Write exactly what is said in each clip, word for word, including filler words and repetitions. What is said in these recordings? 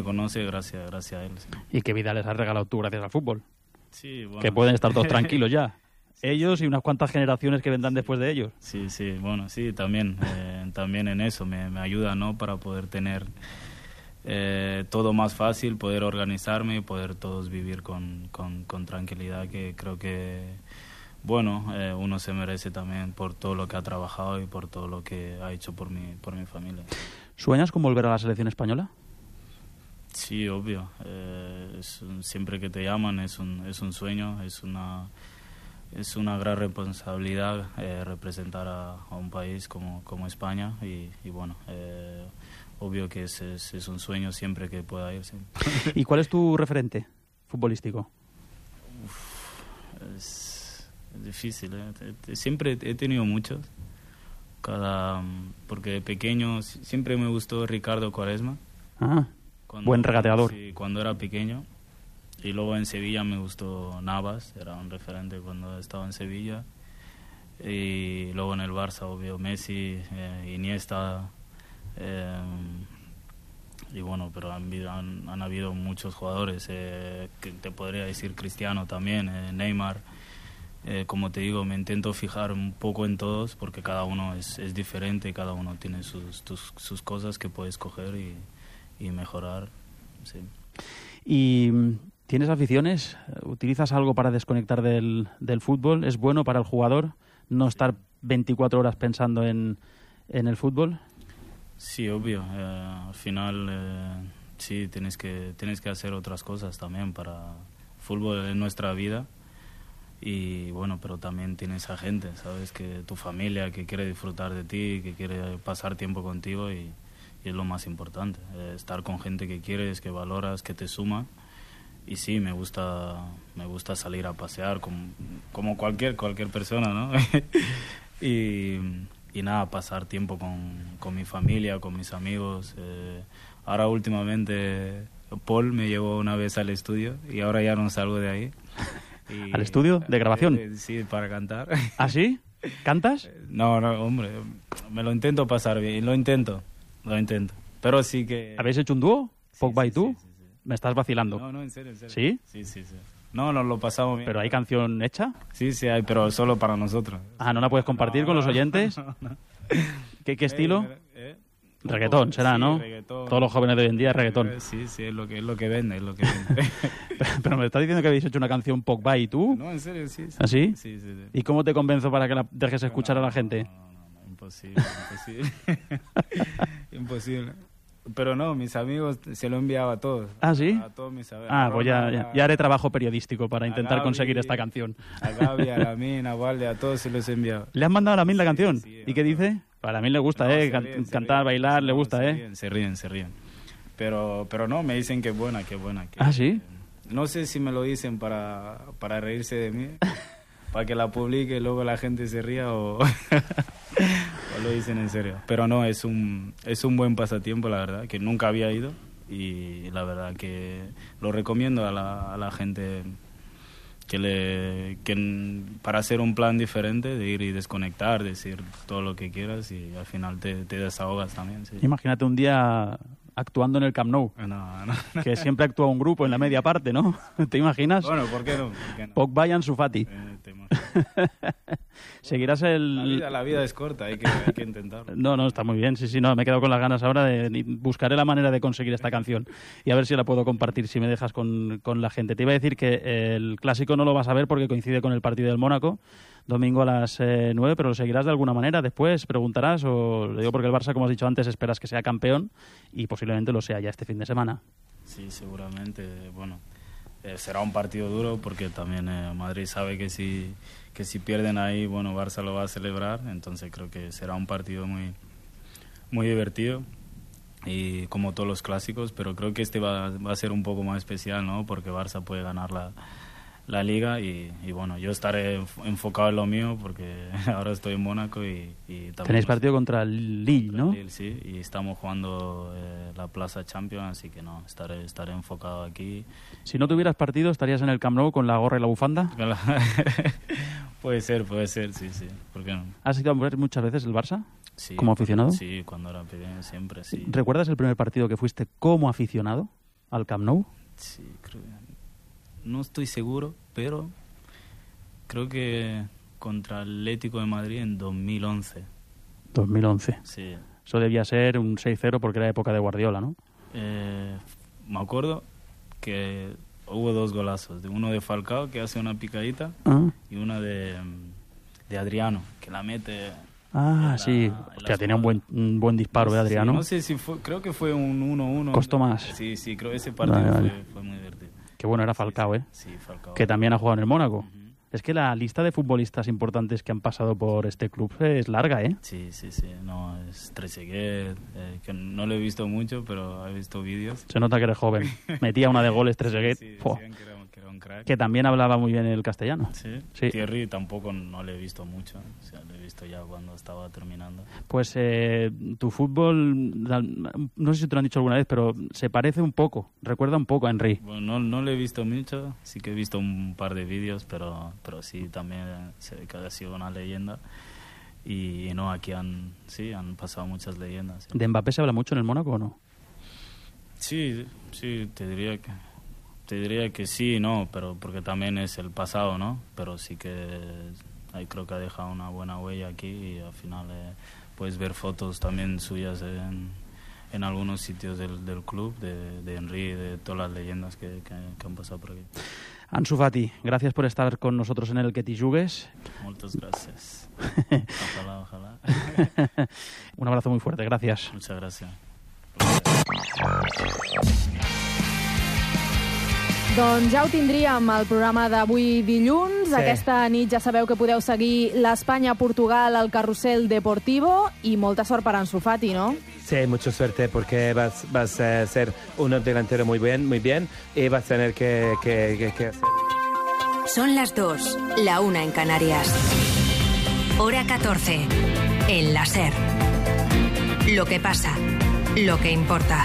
conoce gracias, gracias a él. Sí. Y qué vida les has regalado tú gracias al fútbol. Sí, bueno. Que pueden estar todos tranquilos ya. Ellos y unas cuantas generaciones que vendrán después de ellos. Sí, sí, bueno, sí, también, eh, también en eso me, me ayuda, ¿no? Para poder tener eh, todo más fácil, poder organizarme y poder todos vivir con, con, con tranquilidad, que creo que, bueno, eh, uno se merece también por todo lo que ha trabajado y por todo lo que ha hecho por mi, por mi familia. ¿Sueñas con volver a la selección española? Sí, obvio. Eh, es un, siempre que te llaman es un, es un sueño, es una... Es una gran responsabilidad eh, representar a, a un país como, como España y, y bueno, eh, obvio que es, es, es un sueño siempre que pueda ir. Sí. ¿Y cuál es tu referente futbolístico? Uf, es, es difícil, ¿eh? Siempre he tenido muchos, cada, porque de pequeño siempre me gustó Ricardo Quaresma. Ah, cuando, buen regateador. Sí, cuando era pequeño. Y luego en Sevilla me gustó Navas, era un referente cuando estaba en Sevilla. Y luego en el Barça, obvio, Messi, eh, Iniesta. Eh, y bueno, pero han, han, han habido muchos jugadores, eh, que te podría decir Cristiano también, eh, Neymar. Eh, como te digo, me intento fijar un poco en todos porque cada uno es, es diferente, cada uno tiene sus, tus, sus cosas que puedes coger y, y mejorar. Sí. Y... ¿tienes aficiones? ¿Utilizas algo para desconectar del, del fútbol? ¿Es bueno para el jugador no estar veinticuatro horas pensando en, en el fútbol? Sí, obvio. Eh, al final, eh, sí, tienes que, tienes que hacer otras cosas también para fútbol en nuestra vida. Y bueno, pero también tienes a gente, ¿sabes? Que tu familia que quiere disfrutar de ti, que quiere pasar tiempo contigo y, y es lo más importante. Eh, estar con gente que quieres, que valoras, que te suma. Y sí, me gusta me gusta salir a pasear como, como cualquier cualquier persona, ¿no? y, y nada, pasar tiempo con, con mi familia, con mis amigos. Eh, ahora últimamente Paul me llevó una vez al estudio y ahora ya no salgo de ahí. Y, ¿al estudio de grabación? Eh, sí, para cantar. ¿Ah, sí? ¿Cantas? No, no, hombre, me lo intento pasar bien, lo intento, lo intento. Pero sí que... ¿Habéis hecho un dúo? Sí, ¿Pogba sí, y tú? sí, sí, sí. Me estás vacilando. No, no, en serio, en serio. ¿Sí? Sí, sí, sí. No, nos lo pasamos bien. ¿Pero hay canción hecha? Sí, sí hay, pero solo para nosotros. Ah, ¿no la puedes compartir no, con los no, oyentes? No, no. ¿Qué, qué estilo? Eh, eh, Reggaetón será, sí, ¿no? reggaetón. Todos los jóvenes de hoy en día es reggaetón. Eh, sí, sí, es lo que, es lo que vende, es lo que vende. Pero me estás diciendo que habéis hecho una canción Pogba y tú. No, en serio, sí. sí. ¿Ah, sí? Sí, sí, sí. ¿Y cómo te convenzo para que la dejes escuchar no, a la gente? No, no, no, no, imposible, imposible. Imposible. Pero no, mis amigos se lo enviaba a todos. ¿Ah, sí? A todos mis amigos. Ah, pues ya, ya, ya haré trabajo periodístico para intentar Gaby, conseguir esta canción. A Gaby, a Lamin, a Valde, a todos se los enviaba. ¿Le has mandado a Lamin la Sí, canción? sí, ¿Y qué dice? A Lamin le gusta, No, ¿eh? se Can- ríen, se cantar, ríen. bailar, le No, gusta, se ¿eh? ríen, se ríen, se ríen. Pero, pero no, me dicen que es buena, que es buena. Que, ¿Ah, sí? que, no sé si me lo dicen para, para reírse de mí, para que la publique y luego la gente se ría o, o lo dicen en serio. Pero no, es un, es un buen pasatiempo, la verdad, que nunca había ido y la verdad que lo recomiendo a la, a la gente que le que para hacer un plan diferente, de ir y desconectar, decir todo lo que quieras y al final te, te desahogas también. Sí. Imagínate un día actuando en el Camp Nou, No, no, no. que siempre actúa un grupo en la media parte, ¿no? ¿Te imaginas? Bueno, ¿por qué no? ¿Por qué no? Pogba y Ansu Fati. Eh, te imaginas. Seguirás el... La vida, la vida es corta, hay que, hay que intentarlo. No, no, está muy bien, sí, sí, no, me he quedado con las ganas ahora de... de- buscaré la manera de conseguir esta canción y a ver si la puedo compartir, si me dejas con, con la gente. Te iba a decir que el clásico no lo vas a ver porque coincide con el partido del Mónaco, domingo a las eh, nueve, pero lo seguirás de alguna manera después, preguntarás, o lo digo porque el Barça, como has dicho antes, esperas que sea campeón y posiblemente lo sea ya este fin de semana. Sí, seguramente, bueno, eh, será un partido duro porque también eh, Madrid sabe que si, que si pierden ahí, bueno, Barça lo va a celebrar, entonces creo que será un partido muy, muy divertido y como todos los clásicos, pero creo que este va, va a ser un poco más especial, ¿no? Porque Barça puede ganar la, la Liga y, y bueno, yo estaré enf- enfocado en lo mío porque ahora estoy en Mónaco y, y también... Tenéis partido contra el Lille, contra ¿no? el Lille, sí, y estamos jugando eh, la Plaza Champions, así que no, estaré, estaré enfocado aquí. Si no tuvieras partido, ¿estarías en el Camp Nou con la gorra y la bufanda? Puede ser, puede ser, sí, sí, ¿por qué no? ¿Has ido a ver muchas veces el Barça? Sí, ¿Como aficionado? Sí, cuando era pequeño siempre, sí. ¿Recuerdas el primer partido que fuiste como aficionado? al Camp Nou? Sí, creo, no estoy seguro, pero creo que contra el Atlético de Madrid en dos mil once. dos mil once. Sí. Eso debía ser un seis cero porque era época de Guardiola, ¿no? Eh, me acuerdo que hubo dos golazos, de uno de Falcao que hace una picadita ah. y una de, de Adriano que la mete. Ah, la, sí. Hostia, tenía un buen, un buen disparo de Adriano. Sí, no sé si fue, creo que fue un uno uno. Costó más. Sí, sí, creo que ese partido vale, vale. Fue, fue muy divertido. Qué bueno era Falcao, sí, ¿eh? Sí, Falcao. Que también ha jugado en el Mónaco. Uh-huh. Es que la lista de futbolistas importantes que han pasado por este club es larga, ¿eh? Sí, sí, sí. No, es Trezeguet, eh, que no lo he visto mucho, pero he visto vídeos. Se nota que eres joven. Metía una de goles Trezeguet. Sí, decían que era, que era un crack. Que también hablaba muy bien el castellano. Sí. sí. Thierry tampoco no le he visto mucho. O sea, lo he visto ya cuando estaba terminando. Pues eh, tu fútbol, no sé si te lo han dicho alguna vez, pero se parece un poco, recuerda un poco a Henry. Bueno, no, no lo he visto mucho. Sí que he visto un par de vídeos, pero... pero sí, también se ve que ha sido una leyenda y, y no, aquí han sí han pasado muchas leyendas. ¿Sí? ¿De Mbappé se habla mucho en el Mónaco o no? Sí, sí, te diría que te diría que sí, no, pero porque también es el pasado, ¿no? Pero sí que ahí creo que ha dejado una buena huella aquí y al final eh, puedes ver fotos también suyas en, en algunos sitios del, del club, de, de Henry, de todas las leyendas que, que, que han pasado por aquí. Ansu Fati, gracias por estar con nosotros en el Que T'hi Jugues. Muchas gracias. Ojalá, ojalá. Un abrazo muy fuerte, gracias. Muchas gracias. Doncs ja ho tindríem al programa d'avui dilluns. Sí. Aquesta nit ja sabeu que podeu seguir l'Espanya-Portugal al Carrusel Deportivo i molta sort per Ansu Fati, ¿no? Sí, mucha suerte porque vas, vas a ser un delantero muy bien, muy bien y vas a tener que, que, que, que hacer. Son las dos, la una en Canarias. Hora catorce, en la SER. Lo que pasa, lo que importa.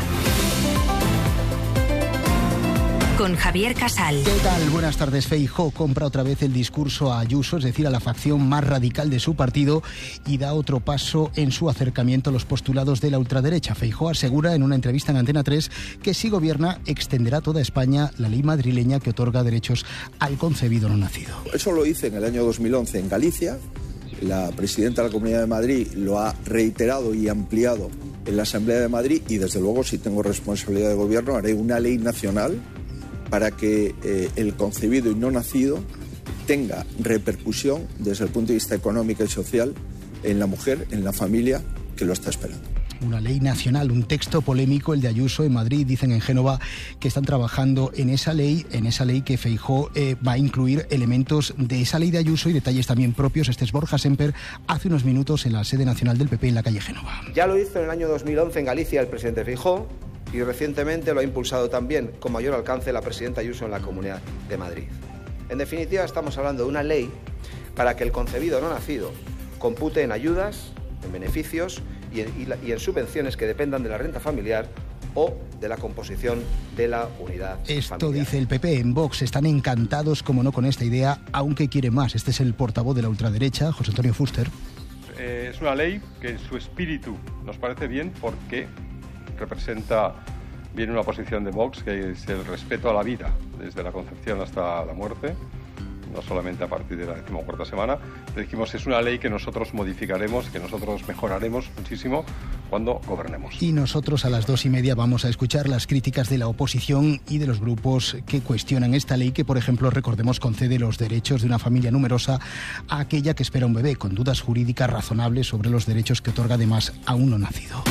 Con Javier Casal. ¿Qué tal? Buenas tardes. Feijóo compra otra vez el discurso a Ayuso, es decir, a la facción más radical de su partido, y da otro paso en su acercamiento a los postulados de la ultraderecha. Feijóo asegura en una entrevista en Antena tres que si gobierna extenderá a toda España la ley madrileña que otorga derechos al concebido no nacido. Eso lo hice en el año dos mil once en Galicia. La presidenta de la Comunidad de Madrid lo ha reiterado y ampliado en la Asamblea de Madrid y desde luego, si tengo responsabilidad de gobierno, haré una ley nacional para que eh, el concebido y no nacido tenga repercusión desde el punto de vista económico y social en la mujer, en la familia que lo está esperando. Una ley nacional, un texto polémico, el de Ayuso en Madrid. Dicen en Génova que están trabajando en esa ley, en esa ley que Feijóo eh, va a incluir elementos de esa ley de Ayuso y detalles también propios. Este es Borja Semper, hace unos minutos en la sede nacional del P P en la calle Génova. Ya lo hizo en el año dos mil once en Galicia el presidente Feijóo y recientemente lo ha impulsado también con mayor alcance la presidenta Ayuso en la Comunidad de Madrid. En definitiva, estamos hablando de una ley para que el concebido no nacido compute en ayudas, en beneficios y en, y la, y en subvenciones que dependan de la renta familiar o de la composición de la unidad Esto familiar. Dice el P P. En Vox están encantados, como no, con esta idea, aunque quiere más. Este es el portavoz de la ultraderecha, José Antonio Fuster. Eh, es una ley que en su espíritu nos parece bien porque representa bien una posición de Vox, que es el respeto a la vida, desde la concepción hasta la muerte, no solamente a partir de la decimocuarta semana. Dijimos, es una ley que nosotros modificaremos, que nosotros mejoraremos muchísimo cuando gobernemos. Y nosotros a las dos y media vamos a escuchar las críticas de la oposición y de los grupos que cuestionan esta ley que, por ejemplo, recordemos, concede los derechos de una familia numerosa a aquella que espera un bebé, con dudas jurídicas razonables sobre los derechos que otorga además a un no nacido.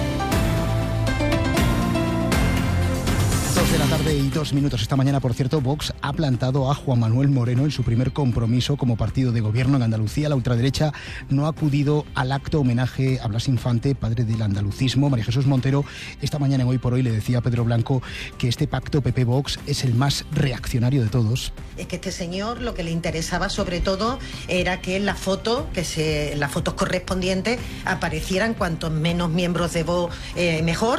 De la tarde y dos minutos. Esta mañana, por cierto, Vox ha plantado a Juan Manuel Moreno en su primer compromiso como partido de gobierno en Andalucía. La ultraderecha no ha acudido al acto homenaje a Blas Infante, padre del andalucismo. María Jesús Montero esta mañana en Hoy por Hoy le decía a Pedro Blanco que este pacto P P-Vox es el más reaccionario de todos. Es que este señor lo que le interesaba sobre todo era que en la foto, que se, en las fotos correspondientes aparecieran cuantos menos miembros de Vox eh, mejor,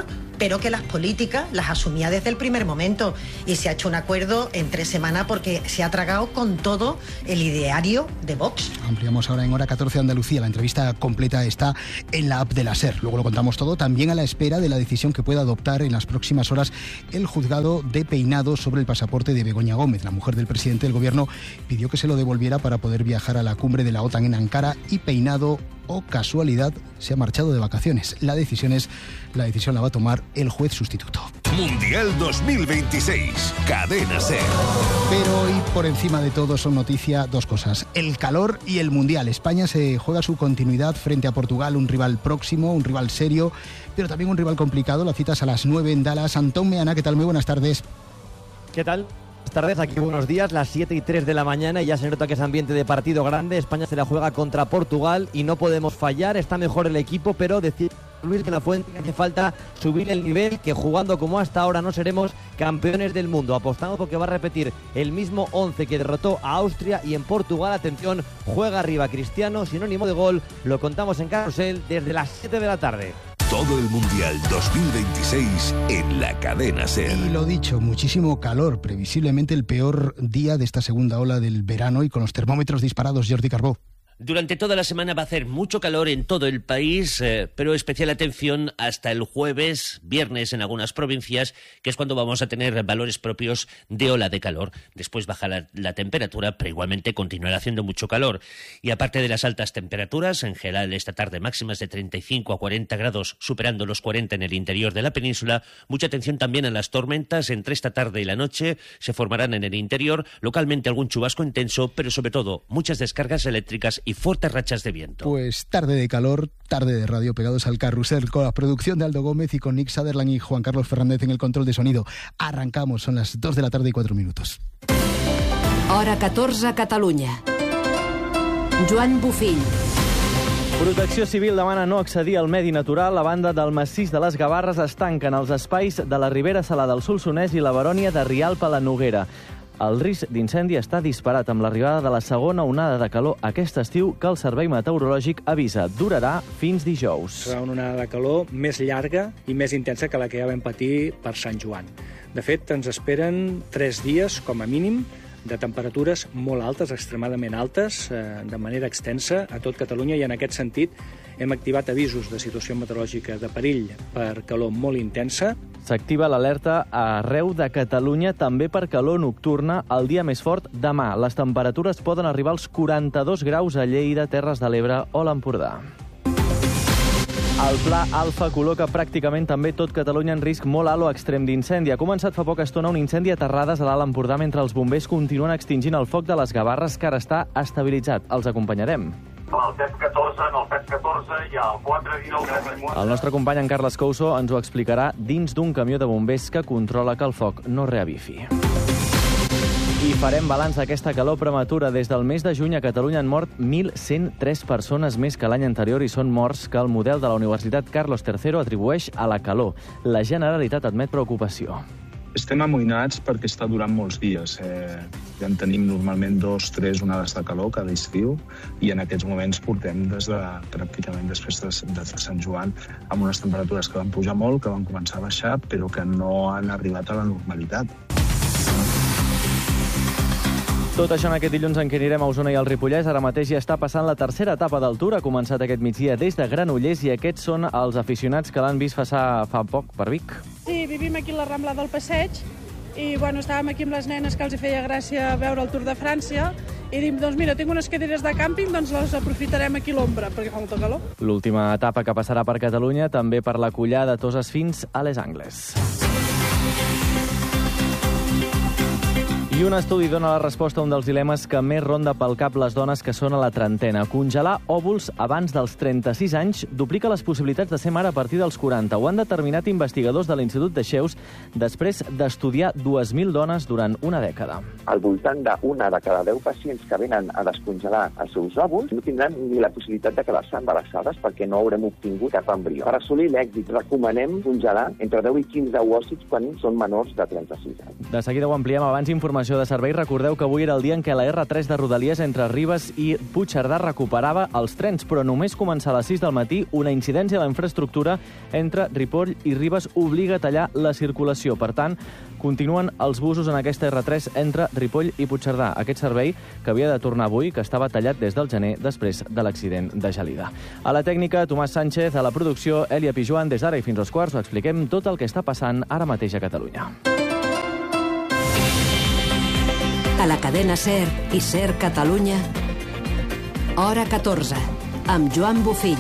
pero que las políticas las asumía desde el primer momento y se ha hecho un acuerdo en tres semanas porque se ha tragado con todo el ideario de Vox. Ampliamos ahora en Hora catorce Andalucía. La entrevista completa está en la app de la SER. Luego lo contamos todo, también a la espera de la decisión que pueda adoptar en las próximas horas el juzgado de Peinado sobre el pasaporte de Begoña Gómez. La mujer del presidente del gobierno pidió que se lo devolviera para poder viajar a la cumbre de la OTAN en Ankara y Peinado, o casualidad, se ha marchado de vacaciones. La decisión es, la decisión la va a tomar el juez sustituto. Mundial dos mil veintiséis, Cadena SER. Pero hoy, por encima de todo, son noticia dos cosas: el calor y el Mundial. España se juega su continuidad frente a Portugal, un rival próximo, un rival serio, pero también un rival complicado. La cita es a las nueve en Dallas. Antón Meana, ¿qué tal? Muy buenas tardes. ¿Qué tal? Buenas tardes, aquí buenos días, las siete y tres de la mañana y ya se nota que es ambiente de partido grande. España se la juega contra Portugal y no podemos fallar, está mejor el equipo, pero decir Luis de la Fuente que hace falta subir el nivel, que jugando como hasta ahora no seremos campeones del mundo. Apostamos porque va a repetir el mismo once que derrotó a Austria y en Portugal, atención, juega arriba Cristiano, sinónimo de gol, lo contamos en Carrusel desde las siete de la tarde. Todo el Mundial dos mil veintiséis en la Cadena SER. Y lo dicho, muchísimo calor, previsiblemente el peor día de esta segunda ola del verano y con los termómetros disparados. Jordi Carbó. Durante toda la semana va a hacer mucho calor en todo el país, eh, pero especial atención hasta el jueves, viernes en algunas provincias, que es cuando vamos a tener valores propios de ola de calor. Después baja la, la temperatura, pero igualmente continuará haciendo mucho calor. Y aparte de las altas temperaturas, en general esta tarde máximas de treinta y cinco a cuarenta grados, superando los cuarenta en el interior de la península, mucha atención también a las tormentas. Entre esta tarde y la noche se formarán en el interior, localmente algún chubasco intenso, pero sobre todo muchas descargas eléctricas y fuertes rachas de viento. Pues tarde de calor, tarde de radio, pegados al carrusel, con la producción de Aldo Gómez y con Nick Sutherland y Juan Carlos Fernández en el control de sonido. Arrancamos, son las dos de la tarde y cuatro minutos. Hora catorze a Catalunya. Joan Bufill. Protecció Civil demana no accedir al medi natural. A banda del massís de les Gavarres es tanquen els espais de la Ribera Salada, el Solsonès i la Barònia de Rialp a la Noguera. El risc d'incendi està disparat amb l'arribada de la segona onada de calor aquest estiu que el Servei Meteorològic avisa durarà fins dijous. Serà una onada de calor més llarga i més intensa que la que ja vam patir per Sant Joan. De fet, ens esperen tres dies, com a mínim, de temperatures molt altes, extremadament altes, eh, de manera extensa a tot Catalunya, i en aquest sentit hem activat avisos de situació meteorològica de perill per calor molt intensa. S'activa l'alerta arreu de Catalunya també per calor nocturna el dia més fort demà. Les temperatures poden arribar als quaranta-dos graus a Lleida, Terres de l'Ebre o l'Empordà. El Pla Alfa col·loca pràcticament també tot Catalunya en risc molt alt o extrem d'incendi. Ha començat fa poca estona un incendi a Terrades, a l'Alt Empordà, mentre els bombers continuen extingint el foc de les Gavarres, que ara està estabilitzat. Els acompanyarem. El set catorze, en el set catorze i el quatre dinou... El nostre company, en Carles Couso, ens ho explicarà dins d'un camió de bombers que controla que el foc no reavifi. I farem balanç d'aquesta calor prematura. Des del mes de juny a Catalunya han mort mil cent tres persones més que l'any anterior i són morts que el model de la Universitat Carlos tercero atribueix a la calor. La Generalitat admet preocupació. Estem amoïnats perquè està durant molts dies. Eh, ja en tenim normalment dos, tres onades de calor cada estiu i en aquests moments portem des de, pràcticament després de, de Sant Joan amb unes temperatures que van pujar molt, que van començar a baixar, però que no han arribat a la normalitat. Tot això en aquest dilluns en què anirem a Osona i al Ripollès. Ara mateix ja està passant la tercera etapa del Tour. Ha començat aquest migdia des de Granollers i aquests són els aficionats que l'han vist passar fa poc per Vic. Sí, vivim aquí a la Rambla del Passeig i bueno, estàvem aquí amb les nenes que els feia gràcia veure el Tour de França i dic, doncs mira, tinc unes cadires de càmping, doncs les aprofitarem aquí a l'ombra perquè fa molta calor. L'última etapa que passarà per Catalunya també per la Collada de Toses fins a Les Angles. I un estudi dona la resposta a un dels dilemes que més ronda pel cap les dones que són a la trentena. Congelar òvuls abans dels trenta-sis anys duplica les possibilitats de ser mare a partir dels quaranta. Ho han determinat investigadors de l'Institut de Xeus després d'estudiar dues mil dones durant una dècada. Al voltant d'una de cada deu pacients que venen a descongelar els seus òvuls no tindran ni la possibilitat de quedar-se embarassades perquè no haurem obtingut cap embrió. Per assolir l'èxit recomanem congelar entre deu i quinze ovòcits quan són menors de trenta-sis anys. De seguida ho ampliem. Abans informació situació de servei. Recordeu que avui era el dia en què la erre tres de Rodalies entre Ribes i Puigcerdà recuperava els trens, però només començar a les sis del matí una incidència de la infraestructura entre Ripoll i Ribes obliga a tallar la circulació. Per tant, continuen els busos en aquesta erre tres entre Ripoll i Puigcerdà. Aquest servei que havia de tornar avui, que estava tallat des del gener després de l'accident de Gelida. A la tècnica, Tomàs Sánchez, a la producció, Elia Pijuan. Des d'ara i fins als quarts us expliquem tot el que està passant ara mateix a Catalunya. A la cadena SER i SER Catalunya, hora catorze, amb Joan Bofill.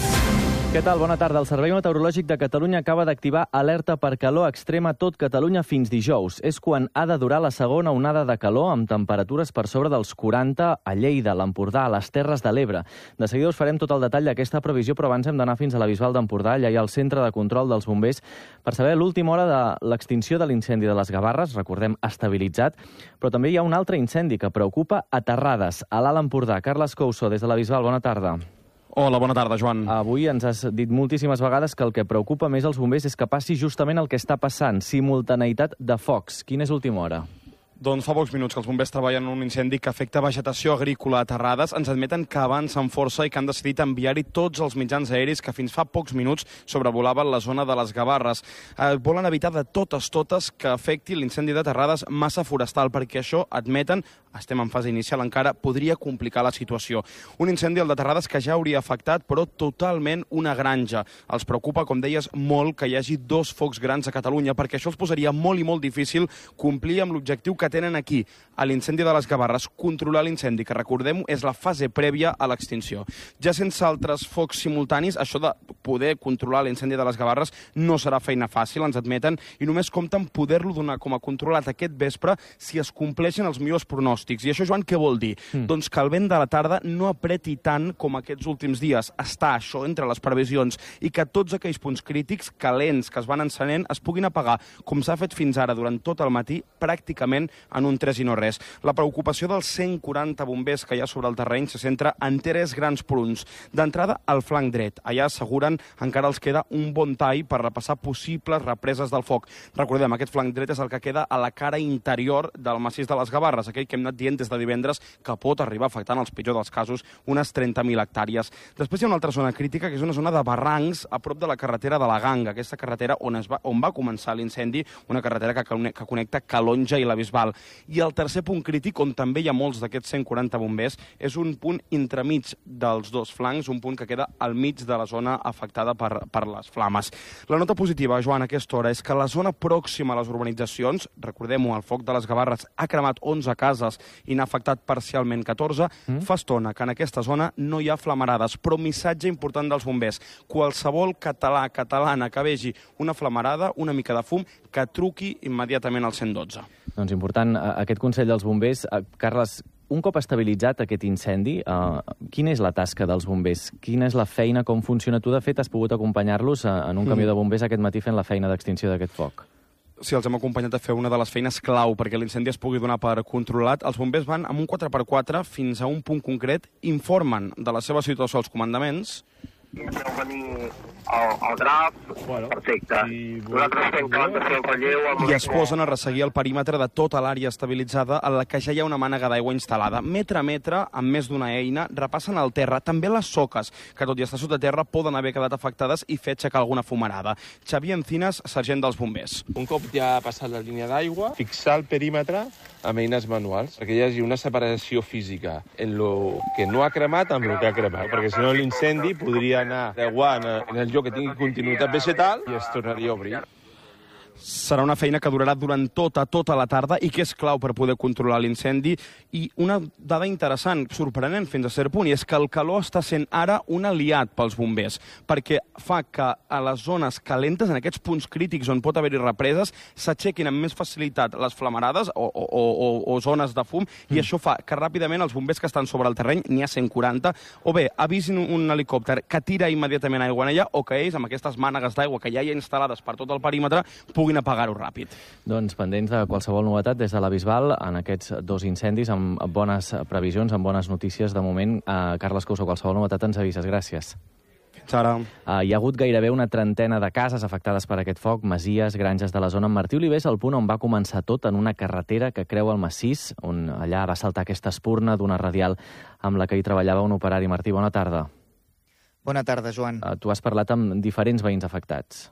Què tal? Bona tarda. El Servei Meteorològic de Catalunya acaba d'activar alerta per calor extrema a tot Catalunya fins dijous. És quan ha de durar la segona onada de calor amb temperatures per sobre dels quaranta a Lleida, l'Empordà, a les Terres de l'Ebre. De seguida us farem tot el detall d'aquesta previsió, però abans hem d'anar fins a la Bisbal d'Empordà. Allà hi ha el centre de control dels bombers per saber l'última hora de l'extinció de l'incendi de les Gavarres, recordem, estabilitzat, però també hi ha un altre incendi que preocupa a Terrades, a l'Alt Empordà. Carles Couso, des de la Bisbal, bona tarda. Hola, bona tarda, Joan. Avui ens has dit moltíssimes vegades que el que preocupa més als bombers és que passi justament el que està passant, simultaneïtat de focs. Quina és l'última hora? Doncs fa pocs minuts que els bombers treballen en un incendi que afecta vegetació agrícola a Terrades. Ens admeten que avancen força i que han decidit enviar-hi tots els mitjans aeris que fins fa pocs minuts sobrevolaven la zona de les Gavarres. Eh, volen evitar de totes, totes que afecti l'incendi de Terrades massa forestal, perquè això, admeten, estem en fase inicial encara, podria complicar la situació. Un incendi, el de Terrades, que ja hauria afectat, però totalment una granja. Els preocupa, com deies, molt que hi hagi dos focs grans a Catalunya, perquè això els posaria molt i molt difícil complir amb l'objectiu que tenen aquí, a l'incendi de les Gavarres, controlar l'incendi, que recordem és la fase prèvia a l'extinció. Ja sense altres focs simultanis, això de poder controlar l'incendi de les Gavarres no serà feina fàcil, ens admeten, i només compten poder-lo donar com a controlat aquest vespre si es compleixen els millors pronòstics. I això, Joan, què vol dir? Mm. Doncs que el vent de la tarda no apreti tant com aquests últims dies. Està això entre les previsions i que tots aquells punts crítics calents que es van encenent es puguin apagar, com s'ha fet fins ara durant tot el matí, pràcticament en un tres i no res. La preocupació dels cent quaranta bombers que hi ha sobre el terreny se centra en tres grans punts. D'entrada, al flanc dret. Allà asseguren encara els queda un bon tall per repassar possibles represes del foc. Recordem, aquest flanc dret és el que queda a la cara interior del massís de les Gavarres, aquell que hem anat dient des de divendres que pot arribar afectant, els pitjors dels casos, unes trenta mil hectàrees. Després hi ha una altra zona crítica, que és una zona de barrancs a prop de la carretera de la Ganga, aquesta carretera on, es va, on va començar l'incendi, una carretera que, que connecta Calonja i la Bisbal. I el tercer punt crític, on també hi ha molts d'aquests cent quaranta bombers, és un punt entremig dels dos flancs, un punt que queda al mig de la zona afectada per, per les flames. La nota positiva, Joan, a aquesta hora, és que la zona pròxima a les urbanitzacions, recordem-ho, el foc de les Gavarres ha cremat onze cases i n'ha afectat parcialment catorze, mm. fa estona que en aquesta zona no hi ha flamarades, però missatge important dels bombers. Qualsevol català, catalana que vegi una flamarada, una mica de fum, que truqui immediatament al cent dotze. Doncs important, aquest Consell dels Bombers. Carles, un cop estabilitzat aquest incendi, eh, quina és la tasca dels bombers? Quina és la feina, com funciona? Tu, de fet, has pogut acompanyar-los en un camió de bombers aquest matí fent la feina d'extinció d'aquest foc. Sí, els hem acompanyat a fer una de les feines clau perquè l'incendi es pugui donar per controlat. Els bombers van amb un quatre per quatre fins a un punt concret, informen de la seva situació als comandaments. Vau venir el, el graf, bueno, perfecte. I nosaltres estem acabant de fer el relleu... I es posen a resseguir el perímetre de tota l'àrea estabilitzada en la que ja hi ha una mànega d'aigua instal·lada. Metre a metre, amb més d'una eina, repassen el terra. També les soques, que tot i estar sota terra, poden haver quedat afectades i fer aixecar alguna fumarada. Xavier Encinas, sergent dels bombers. Un cop ja ha passat la línia d'aigua, fixar el perímetre amb eines manuals, perquè hi hagi una separació física en lo que no ha cremat amb el que ha cremat, perquè si no l'incendi podria anar creuant en el lloc que tingui continuïtat vegetal i es tornaria a obrir. Serà una feina que durarà durant tota, tota la tarda i que és clau per poder controlar l'incendi. I una dada interessant, sorprenent fins a cert punt, i és que el calor està sent ara un aliat pels bombers, perquè fa que a les zones calentes, en aquests punts crítics on pot haver-hi represes, s'aixequin amb més facilitat les flamarades o, o, o, o zones de fum, mm. i això fa que ràpidament els bombers que estan sobre el terreny, n'hi ha cent quaranta, o bé avisin un helicòpter que tira immediatament aigua en ella, o que ells, amb aquestes mànegues d'aigua que ja hi ha instal·lades per tot el perímetre, puguin apagar-ho ràpid. Doncs pendents de qualsevol novetat des de la Bisbal en aquests dos incendis, amb bones previsions, amb bones notícies de moment. Uh, Carles Couso, qualsevol novetat ens avises. Gràcies. Sara. Uh, hi ha hagut gairebé una trentena de cases afectades per aquest foc, masies, granges de la zona. En Martí Oliver és el punt on va començar tot, en una carretera que creua el massís, on allà va saltar aquesta espurna d'una radial amb la que hi treballava un operari. Martí, bona tarda. Bona tarda, Joan. Uh, tu has parlat amb diferents veïns afectats.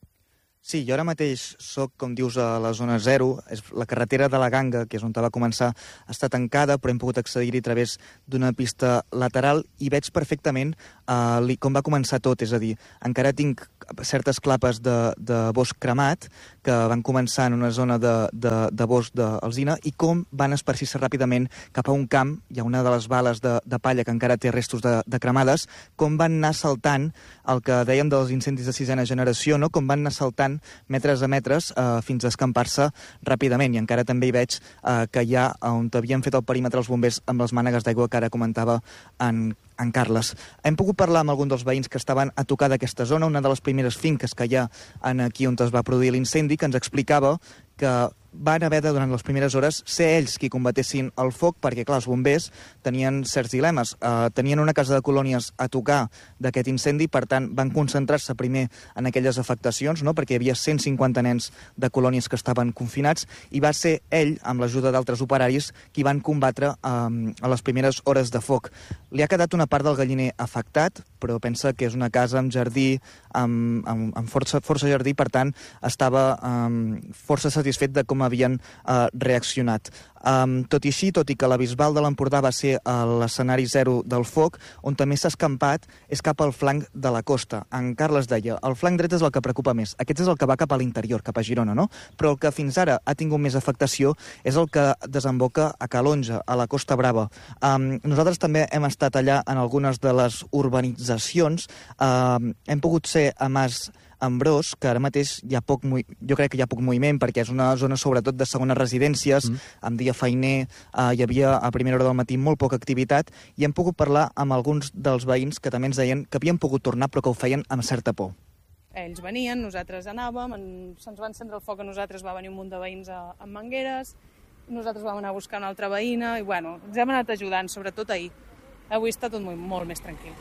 Sí, jo ara mateix soc, com dius, a la zona zero. És la carretera de la Ganga, que és on va començar, està tancada, però hem pogut accedir-hi a través d'una pista lateral i veig perfectament uh, com va començar tot. És a dir, encara tinc certes clapes de, de bosc cremat que van començar en una zona de, de, de bosc d'alzina i com van esparcir-se ràpidament cap a un camp. Hi ha una de les bales de, de palla que encara té restos de, de cremades, com van anar saltant el que dèiem dels incendis de sisena generació, no? Com van anar saltant metres a metres eh, fins a escampar-se ràpidament. I encara també hi veig eh, que hi ha on havien fet el perímetre els bombers amb les mànegues d'aigua que ara comentava en, en Carles. Hem pogut parlar amb algun dels veïns que estaven a tocar d'aquesta zona, una de les primeres finques que hi ha en aquí on es va produir l'incendi, que ens explicava que van haver de, durant les primeres hores, ser ells qui combatessin el foc, perquè, clar, els bombers tenien certs dilemes. Uh, tenien una casa de colònies a tocar d'aquest incendi, per tant, van concentrar-se primer en aquelles afectacions, no?, perquè hi havia cent cinquanta nens de colònies que estaven confinats, i va ser ell, amb l'ajuda d'altres operaris, qui van combatre um, a les primeres hores de foc. Li ha quedat una part del galliner afectat, però pensa que és una casa amb jardí, amb, amb, amb força, força jardí, per tant, estava um, força satisfet de com havien uh, reaccionat. Um, tot i així, tot i que la Bisbal de l'Empordà va ser l'escenari zero del foc, on també s'ha escampat és cap al flanc de la costa. En Carles deia, el flanc dret és el que preocupa més. Aquest és el que va cap a l'interior, cap a Girona, no? Però el que fins ara ha tingut més afectació és el que desemboca a Calonja, a la Costa Brava. Um, nosaltres també hem estat allà en algunes de les urbanitzacions. Um, hem pogut ser a Mas Ambrós, que ara mateix hi ha poc, jo crec que hi ha poc moviment, perquè és una zona sobretot de segones residències, mm. amb dia feiner, eh, hi havia a primera hora del matí molt poca activitat, i hem pogut parlar amb alguns dels veïns que també ens deien que havien pogut tornar, però que ho feien amb certa por. Ells venien, nosaltres anàvem, en, se'ns va encendre el foc a nosaltres, va venir un munt de veïns a, amb mangueres, nosaltres vam anar a buscar una altra veïna, i bueno, ens hem anat ajudant, sobretot ahir. Avui està tot molt, molt més tranquil.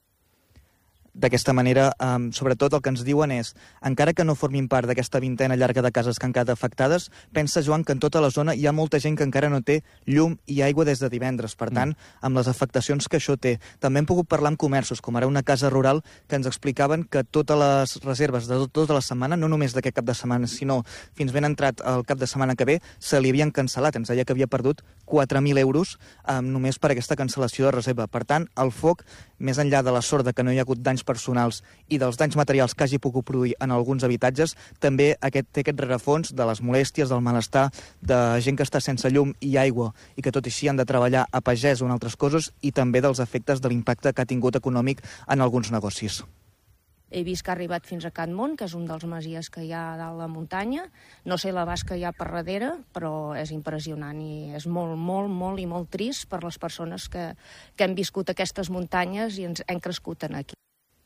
D'aquesta manera, um, sobretot el que ens diuen és, encara que no formin part d'aquesta vintena llarga de cases que han quedat afectades, pensa, Joan, que en tota la zona hi ha molta gent que encara no té llum i aigua des de divendres. Per tant, amb les afectacions que això té. També hem pogut parlar amb comerços, com ara una casa rural, que ens explicaven que totes les reserves de tota la setmana, no només d'aquest cap de setmana, sinó fins ben entrat el cap de setmana que ve, se li havien cancel·lat. Ens deia que havia perdut quatre mil euros um, només per aquesta cancel·lació de reserva. Per tant, el foc, més enllà de la sort de que no hi ha hagut danys personals i dels danys materials que hagi pogut produir en alguns habitatges, també aquest, té aquest rerefons de les molèsties, del malestar, de gent que està sense llum i aigua i que tot i així han de treballar a pagès o en altres coses, i també dels efectes de l'impacte que ha tingut econòmic en alguns negocis. He vist que ha arribat fins a Can Mont, que és un dels masies que hi ha a dalt la muntanya. No sé l'abast que hi ha per darrere, però és impressionant i és molt, molt, molt i molt trist per les persones que, que hem viscut aquestes muntanyes i ens hem crescut en aquí.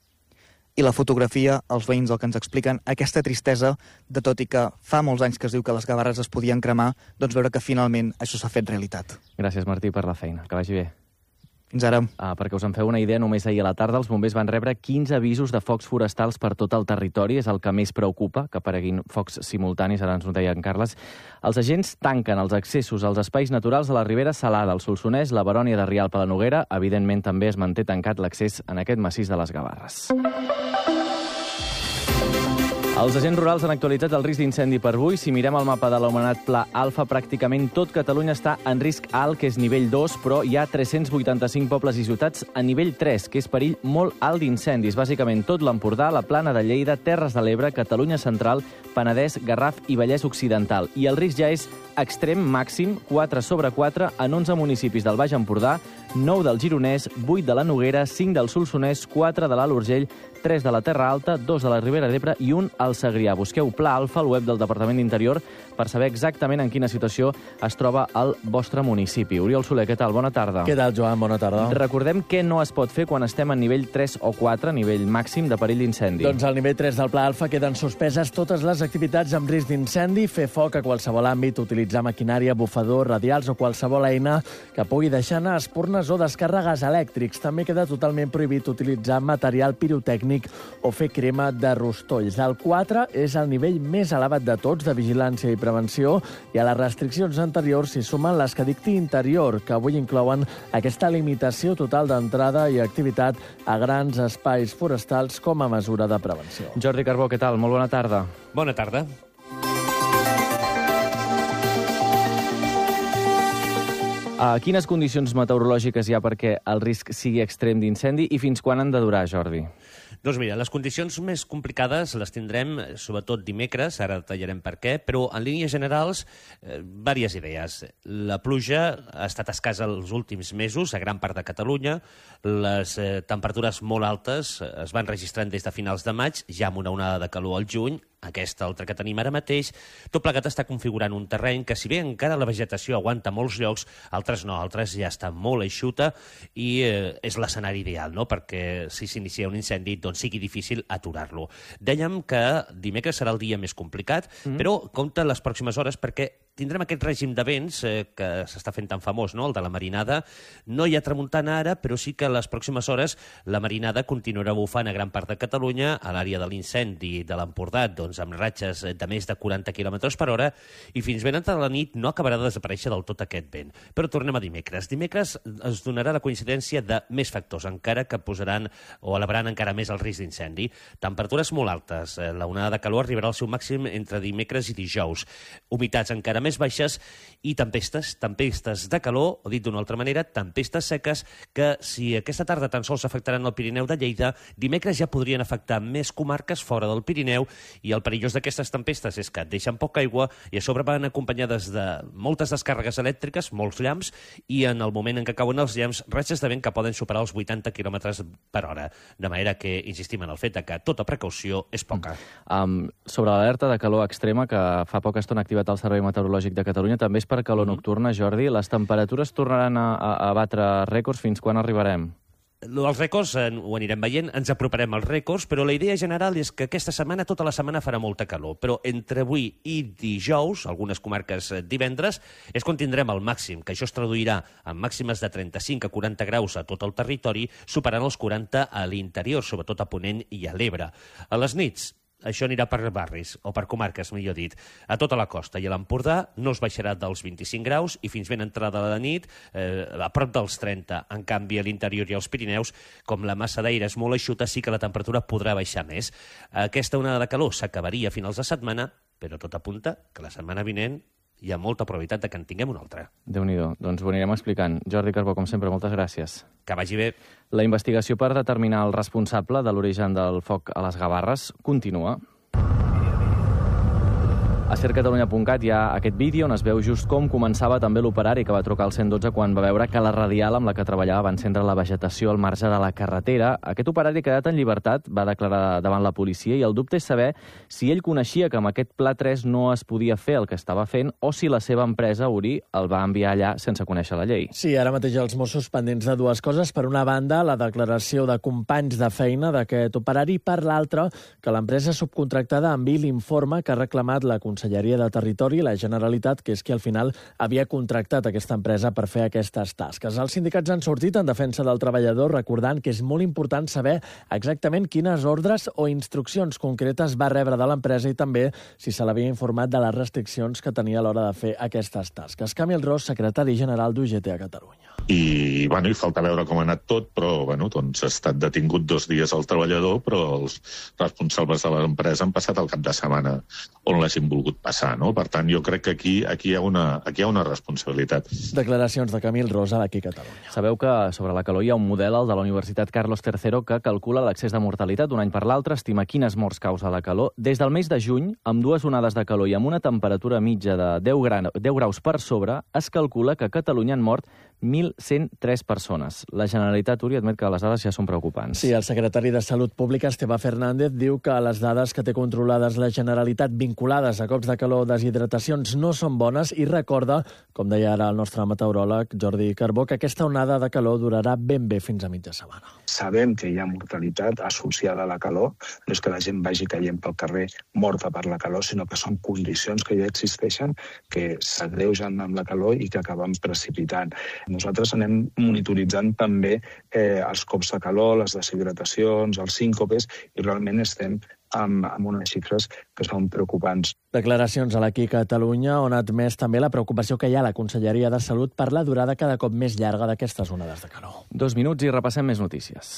I la fotografia, els veïns el que ens expliquen, aquesta tristesa, de tot i que fa molts anys que es diu que les Gavarres es podien cremar, doncs veure que finalment això s'ha fet realitat. Gràcies, Martí, per la feina. Que vagi bé. Fins ara. Ah, perquè us en feu una idea, només ahir a la tarda els bombers van rebre quinze avisos de focs forestals per tot el territori. És el que més preocupa, que apareguin focs simultanis, ara ens ho deia en Carles. Els agents tanquen els accessos als espais naturals de la Ribera Salada, el Solsonès, la Barònia de Rialp a la Noguera. Evidentment, també es manté tancat l'accés en aquest massís de les Gavarres. Els agents rurals han actualitzat el risc d'incendi per avui. Si mirem el mapa de l'anomenat Pla Alfa, pràcticament tot Catalunya està en risc alt, que és nivell dos, però hi ha tres-cents vuitanta-cinc pobles i ciutats a nivell tres, que és perill molt alt d'incendis. Bàsicament tot l'Empordà, la Plana de Lleida, Terres de l'Ebre, Catalunya Central, Penedès, Garraf i Vallès Occidental. I el risc ja és extrem màxim, quatre sobre quatre, en onze municipis del Baix Empordà, nou del Gironès, vuit de la Noguera, cinc del Solsonès, quatre de l'Alt Urgell, tres de la Terra Alta, dos de la Ribera d'Ebre i un al Segrià. Busqueu Pla Alfa al web del Departament d'Interior per saber exactament en quina situació es troba el vostre municipi. Oriol Soler, què tal? Bona tarda. Què tal, Joan? Bona tarda. Recordem què no es pot fer quan estem en nivell tres o quatre, nivell màxim de perill d'incendi. Doncs al nivell tres del Pla Alfa queden suspeses totes les activitats amb risc d'incendi, fer foc a qualsevol àmbit, utilitzar maquinària, bufador, radials o qualsevol eina que pugui deixar anar espurnes linternes o descàrregues elèctrics. També queda totalment prohibit utilitzar material pirotècnic o fer crema de rostolls. El quatre és el nivell més elevat de tots de vigilància i prevenció, i a les restriccions anteriors s'hi sumen les que dicti Interior, que avui inclouen aquesta limitació total d'entrada i activitat a grans espais forestals com a mesura de prevenció. Jordi Carbó, què tal? Molt bona tarda. Bona tarda. Uh, quines condicions meteorològiques hi ha perquè el risc sigui extrem d'incendi i fins quan han de durar, Jordi? Doncs mira, les condicions més complicades les tindrem sobretot dimecres, ara detallarem per què, però en línies generals, eh, diverses idees. La pluja ha estat escassa els últims mesos a gran part de Catalunya, les eh, temperatures molt altes es van registrant des de finals de maig, ja amb una onada de calor al juny, aquesta altra que tenim ara mateix. Tot plegat està configurant un terreny que, si bé encara la vegetació aguanta molts llocs, altres no, altres ja està molt eixuta i eh, és l'escenari ideal, no?, perquè si s'inicia un incendi doncs sigui difícil aturar-lo. Dèiem que dimecres serà el dia més complicat, mm. però compta les pròximes hores perquè tindrem aquest règim de vents eh, que s'està fent tan famós, no?, el de la marinada. No hi ha tramuntana ara, però sí que a les pròximes hores la marinada continuarà bufant a gran part de Catalunya, a l'àrea de l'incendi de l'Empordà, doncs amb ratxes de més de quaranta quilòmetres per hora, i fins ben entrada la nit no acabarà de desaparèixer del tot aquest vent. Però tornem a dimecres. Dimecres es donarà la coincidència de més factors, encara que posaran o elevaran encara més el risc d'incendi. Temperatures molt altes. La onada de calor arribarà al seu màxim entre dimecres i dijous. Humitats encara més baixes i tempestes, tempestes de calor, o dit d'una altra manera, tempestes seques, que si aquesta tarda tan sols afectaran el Pirineu de Lleida, dimecres ja podrien afectar més comarques fora del Pirineu, i el perillós d'aquestes tempestes és que deixen poca aigua i a sobre van acompanyades de moltes descàrregues elèctriques, molts llamps, i en el moment en què cauen els llamps, ratxes de vent que poden superar els vuitanta quilòmetres per hora. De manera que insistim en el fet que tota precaució és poca. Um, sobre l'alerta de calor extrema que fa poca estona ha activat el Servei Meteorològic de Catalunya, també és per calor nocturna, Jordi. Les temperatures tornaran a, a, a batre rècords. Fins quan arribarem? Els rècords eh, ho anirem veient, ens aproparem als rècords, però la idea general és que aquesta setmana, tota la setmana, farà molta calor. Però entre avui i dijous, algunes comarques divendres, és quan tindrem el màxim, que això es traduirà en màximes de trenta-cinc a quaranta graus a tot el territori, superant els quaranta a l'interior, sobretot a Ponent i a l'Ebre. A les nits, això anirà per barris, o per comarques, millor dit. A tota la costa i a l'Empordà no es baixarà dels vint-i-cinc graus i fins ben entrada a la nit, eh, a prop dels trenta. En canvi, a l'interior i als Pirineus, com la massa d'aire és molt eixuta, sí que la temperatura podrà baixar més. Aquesta onada de calor s'acabaria a finals de setmana, però tot apunta que la setmana vinent hi ha molta probabilitat de que en tinguem una altra. Déu-n'hi-do. Doncs ho anirem explicant. Jordi Carbó, com sempre, moltes gràcies. Que vagi bé. La investigació per determinar el responsable de l'origen del foc a les Gavarres continua. A ser catalunya punt cat hi ha aquest vídeo on es veu just com començava també l'operari que va trucar al cent dotze quan va veure que la radial amb la que treballava va encendre la vegetació al marge de la carretera. Aquest operari, quedat en llibertat, va declarar davant la policia i el dubte és saber si ell coneixia que amb aquest pla tres no es podia fer el que estava fent o si la seva empresa, Uri, el va enviar allà sense conèixer la llei. Sí, ara mateix els Mossos pendents de dues coses. Per una banda, la declaració de companys de feina d'aquest operari, per l'altra, que l'empresa subcontractada enviï l'informe que ha reclamat la Conselleria de Territori i la Generalitat, que és qui al final havia contractat aquesta empresa per fer aquestes tasques. Els sindicats han sortit en defensa del treballador, recordant que és molt important saber exactament quines ordres o instruccions concretes va rebre de l'empresa i també si se l'havia informat de les restriccions que tenia a l'hora de fer aquestes tasques. Camil Ros, secretari general d'U G T a Catalunya. I, bueno, i falta veure com ha anat tot, però bueno, doncs, ha estat detingut dos dies el treballador, però els responsables de l'empresa han passat el cap de setmana on l'hagin volgut passar, no? Per tant, jo crec que aquí, aquí, hi ha una, aquí hi ha una responsabilitat. Declaracions de Camil Rosa d'aquí a Catalunya. Sabeu que sobre la calor hi ha un model, el de la Universitat Carlos tercero, que calcula l'accés de mortalitat d'un any per l'altre, estima quines morts causa la calor. Des del mes de juny, amb dues onades de calor i amb una temperatura mitja de deu graus per sobre, es calcula que a Catalunya han mort mil cent tres persones. La Generalitat, Uri, admet que les dades ja són preocupants. Sí, el secretari de Salut Pública, Esteve Fernández, diu que les dades que té controlades la Generalitat vinculades a cops xocs de calor o deshidratacions no són bones i recorda, com deia ara el nostre meteoròleg Jordi Carbó, que aquesta onada de calor durarà ben bé fins a mitja setmana. Sabem que hi ha mortalitat associada a la calor, no és que la gent vagi caient pel carrer morta per la calor, sinó que són condicions que ja existeixen, que s'agreugen amb la calor i que acaben precipitant. Nosaltres anem monitoritzant també eh, els cops de calor, les deshidratacions, els síncopes, i realment estem amb, amb unes xifres que són preocupants. Declaracions a l'Aqui Catalunya on ha admès també la preocupació que hi ha a la Conselleria de Salut per la durada cada cop més llarga d'aquestes onades de calor. Dos minuts i repassem més notícies.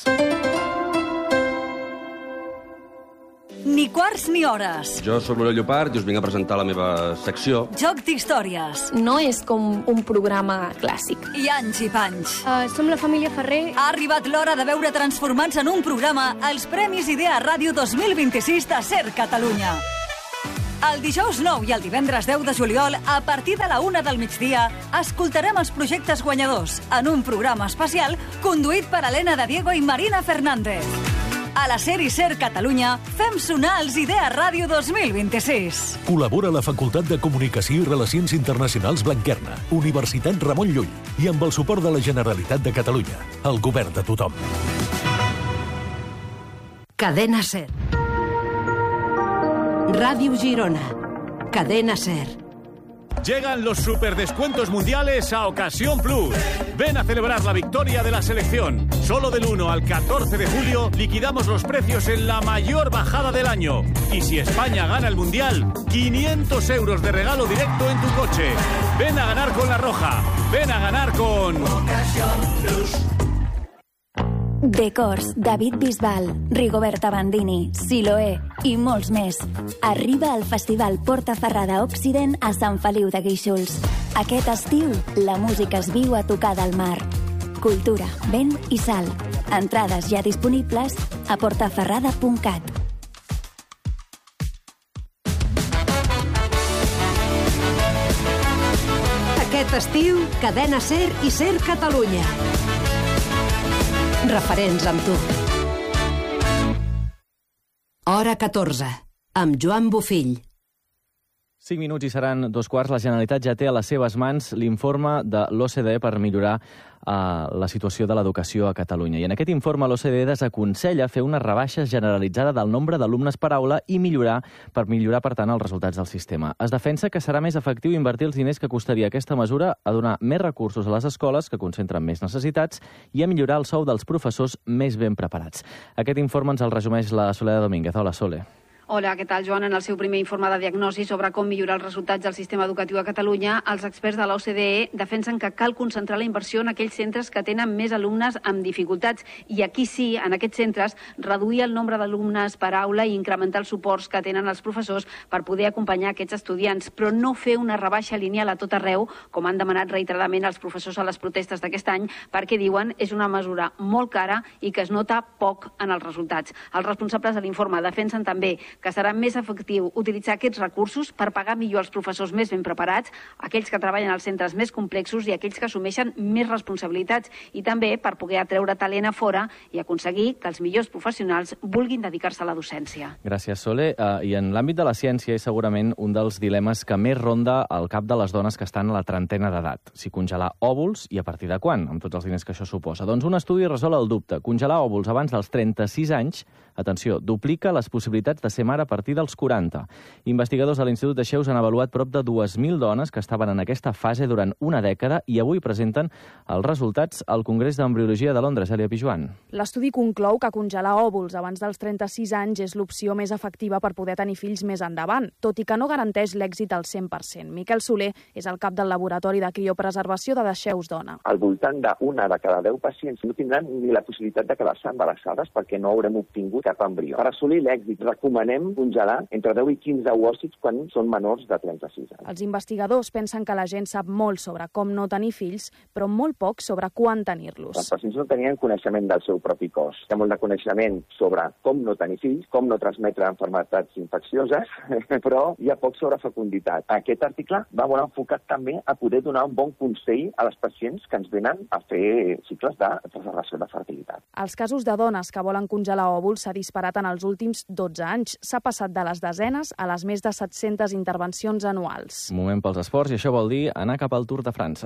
Ni quarts ni hores. Jo sóc l'Oriol Llopart i us vinc a presentar la meva secció. Joc d'històries. No és com un programa clàssic. I anys i panys. Uh, som la família Ferrer. Ha arribat l'hora de veure transformats en un programa els Premis Idea Ràdio dos mil vint-i-sis de Ser Catalunya. El dijous nou i el divendres deu de juliol, a partir de la una del migdia, escoltarem els projectes guanyadors en un programa especial conduït per Helena de Diego i Marina Fernández. A la SER i SER Catalunya fem sonar els Idea Ràdio dos mil vint-i-sis. Col·labora la Facultat de Comunicació i Relacions Internacionals Blanquerna, Universitat Ramon Llull i amb el suport de la Generalitat de Catalunya, el govern de tothom. Cadena SER. Radio Girona. Cadena SER. Llegan los superdescuentos mundiales a Ocasión Plus. Ven a celebrar la victoria de la selección. Solo del uno al catorce de julio liquidamos los precios en la mayor bajada del año. Y si España gana el Mundial, quinientos euros de regalo directo en tu coche. Ven a ganar con La Roja. Ven a ganar con Ocasión Plus. Decors, David Bisbal, Rigoberta Bandini, Siloé i molts més. Arriba al Festival Porta Ferrada Occident a Sant Feliu de Guíxols. Aquest estiu, la música es viu a tocar del mar. Cultura, vent i sal. Entrades ja disponibles a portaferrada punt cat. Aquest estiu, Cadena SER i SER Catalunya. Referents amb tu. Hora catorze, amb Joan Bofill. Cinc minuts i seran dos quarts. La Generalitat ja té a les seves mans l'informe de l'O C D E per millorar uh, la situació de l'educació a Catalunya. I en aquest informe l'O C D E desaconsella fer una rebaixa generalitzada del nombre d'alumnes per aula i millorar per millorar, per tant, els resultats del sistema. Es defensa que serà més efectiu invertir els diners que costaria aquesta mesura a donar més recursos a les escoles, que concentren més necessitats, i a millorar el sou dels professors més ben preparats. Aquest informe ens el resumeix la Soledad Domínguez. Hola, Sole. Hola, què tal, Joan? En el seu primer informe de diagnosi sobre com millorar els resultats del sistema educatiu a Catalunya, els experts de l'O C D E defensen que cal concentrar la inversió en aquells centres que tenen més alumnes amb dificultats i aquí sí, en aquests centres, reduir el nombre d'alumnes per aula i incrementar els suports que tenen els professors per poder acompanyar aquests estudiants, però no fer una rebaixa lineal a tot arreu, com han demanat reiteradament els professors a les protestes d'aquest any, perquè diuen és una mesura molt cara i que es nota poc en els resultats. Els responsables de l'informe defensen també que serà més efectiu utilitzar aquests recursos per pagar millor els professors més ben preparats, aquells que treballen als centres més complexos i aquells que assumeixen més responsabilitats, i també per poder atreure talent a fora i aconseguir que els millors professionals vulguin dedicar-se a la docència. Gràcies, Sole. Uh, I en l'àmbit de la ciència és segurament un dels dilemes que més ronda al cap de les dones que estan a la trentena d'edat. Si congelar òvuls i a partir de quan, amb tots els diners que això suposa. Doncs un estudi resol el dubte. Congelar òvuls abans dels trenta-sis anys, atenció, duplica les possibilitats de ser mare a partir dels quaranta. Investigadors de l'Institut de Xeus han avaluat prop de dues mil dones que estaven en aquesta fase durant una dècada i avui presenten els resultats al Congrés d'Embriologia de Londres. Elia Pijuan. L'estudi conclou que congelar òvuls abans dels trenta-sis anys és l'opció més efectiva per poder tenir fills més endavant, tot i que no garanteix l'èxit al cent per cent. Miquel Soler és el cap del Laboratori de Criopreservació de Dexeus Dona. Al voltant d'una de cada deu pacients no tindran ni la possibilitat de quedar-se embarassades perquè no haurem obtingut cap embrió. Per assolir l'èxit recomanem congelar entre deu i quinze ovòcits quan són menors de trenta-sis anys. Els investigadors pensen que la gent sap molt sobre com no tenir fills, però molt poc sobre quan tenir-los. Els pacients no tenien coneixement del seu propi cos. Hi ha molt de coneixement sobre com no tenir fills, com no transmetre malalties infeccioses, però hi ha poc sobre fecunditat. Aquest article va molt enfocat també a poder donar un bon consell a les pacients que ens venen a fer cicles de preservació de fertilitat. Els casos de dones que volen congelar òvuls s'ha disparat en els últims dotze anys. s'ha passat de les desenes a les més de set-centes intervencions anuals. Moment pels esports, i això vol dir anar cap al Tour de França.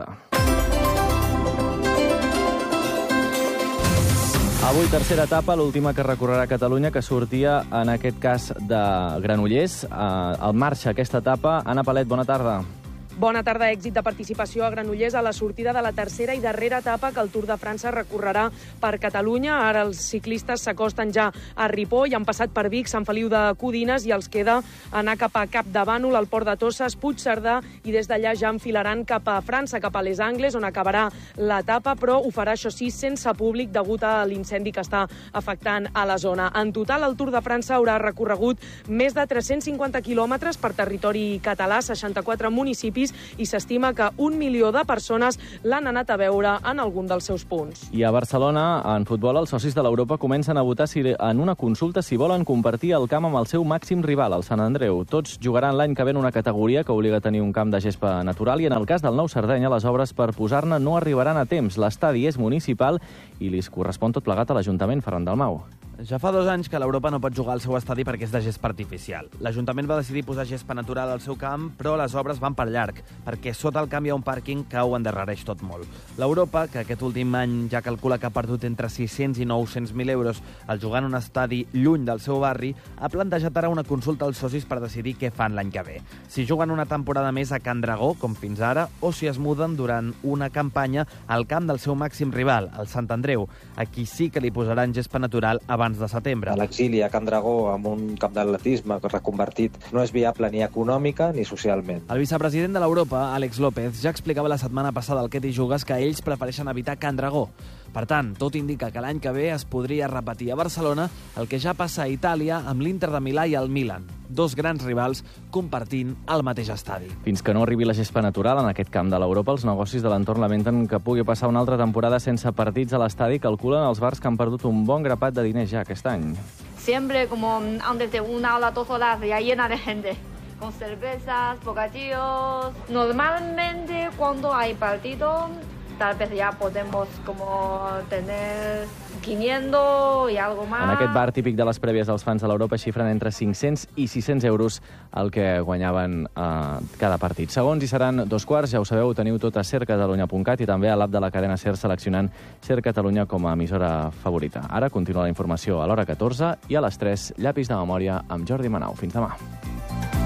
Avui, tercera etapa, l'última que recorrerà Catalunya, que sortia, en aquest cas, de Granollers. Al marxa aquesta etapa. Anna Palet, bona tarda. Bona tarda, èxit de participació a Granollers a la sortida de la tercera i darrera etapa que el Tour de França recorrerà per Catalunya. Ara els ciclistes s'acosten ja a Ripoll, han passat per Vic, Sant Feliu de Codines i els queda anar cap a Capdavànol, al Port de Tosses, Puigcerdà, i des d'allà ja enfilaran cap a França, cap a Les Angles, on acabarà l'etapa, però ho farà, això sí, sense públic degut a l'incendi que està afectant a la zona. En total, el Tour de França haurà recorregut més de tres-cents cinquanta quilòmetres per territori català, seixanta-quatre municipis, i s'estima que un milió de persones l'han anat a veure en algun dels seus punts. I a Barcelona, en futbol, els socis de l'Europa comencen a votar si, en una consulta si volen compartir el camp amb el seu màxim rival, el Sant Andreu. Tots jugaran l'any que ve en una categoria que obliga a tenir un camp de gespa natural, i en el cas del Nou Sardenya, les obres per posar-ne no arribaran a temps. L'estadi és municipal i li correspon tot plegat a l'Ajuntament. Ferran Dalmau. Ja fa dos anys que l'Europa no pot jugar al seu estadi perquè és de gespa artificial. L'Ajuntament va decidir posar gespa natural al seu camp, però les obres van per llarg, perquè sota el camp hi ha un pàrquing que ho endarrereix tot molt. L'Europa, que aquest últim any ja calcula que ha perdut entre sis-cents i nou-cents mil euros al jugar en un estadi lluny del seu barri, ha plantejat ara una consulta als socis per decidir què fan l'any que ve. Si juguen una temporada més a Can Dragó, com fins ara, o si es muden durant una campanya al camp del seu màxim rival, el Sant Andreu. Aquí sí que li posaran gespa natural abans de setembre. L'exili a Can Dragó amb un camp d'atletisme reconvertit no és viable ni econòmica ni socialment. El vicepresident de l'Europa, Àlex López, ja explicava la setmana passada al Què t'hi jugues que ells prefereixen evitar Can Dragó. Per tant, tot indica que l'any que ve es podria repetir a Barcelona el que ja passa a Itàlia amb l'Inter de Milà i el Milan, dos grans rivals compartint el mateix estadi. Fins que no arribi la gespa natural en aquest camp de l'Europa, els negocis de l'entorn lamenten que pugui passar una altra temporada sense partits a l'estadi. Calculen els bars que han perdut un bon grapat de diners ja aquest any. Siempre como antes de una hora, dos horas ya llena de gente, con cervezas, bocadillos. Normalmente cuando hay partido, tal vez ya podemos como tener quinientos y algo más. En aquest bar típic de les prèvies dels fans de l'Europa xifren entre cinc-cents i sis-cents euros el que guanyaven eh, cada partit. Segons hi seran dos quarts, ja ho sabeu, ho teniu tot a ser catalunya punt cat i també a l'app de la cadena SER seleccionant Ser Catalunya com a emissora favorita. Ara continua la informació a l'hora catorze i a les tres, llapis de memòria amb Jordi Manau. Fins demà.